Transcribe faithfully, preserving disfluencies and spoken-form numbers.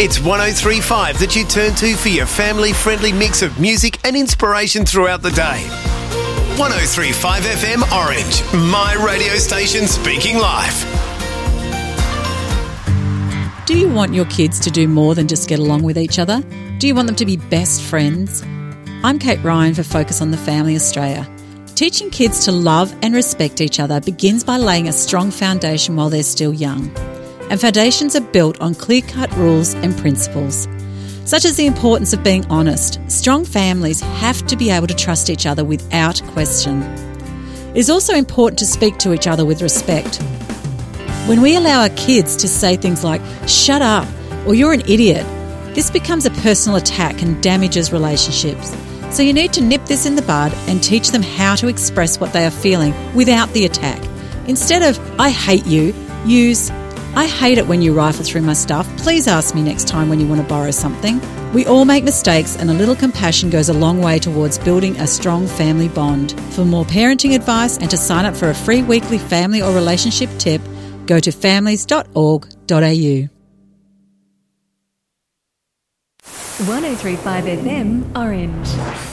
It's one oh three point five that you turn to for your family-friendly mix of music and inspiration throughout the day. one oh three point five F M Orange, my radio station speaking life. Do you want your kids to do more than just get along with each other? Do you want them to be best friends? I'm Kate Ryan for Focus on the Family Australia. Teaching kids to love and respect each other begins by laying a strong foundation while they're still young. And foundations are built on clear-cut rules and principles, such as the importance of being honest. Strong families have to be able to trust each other without question. It is also important to speak to each other with respect. When we allow our kids to say things like, "Shut up," or "You're an idiot," this becomes a personal attack and damages relationships. So you need to nip this in the bud and teach them how to express what they are feeling without the attack. Instead of, "I hate you," use, "I hate it when you rifle through my stuff. Please ask me next time when you want to borrow something." We all make mistakes, and a little compassion goes a long way towards building a strong family bond. For more parenting advice and to sign up for a free weekly family or relationship tip, go to families dot org dot a u. one oh three point five F M Orange.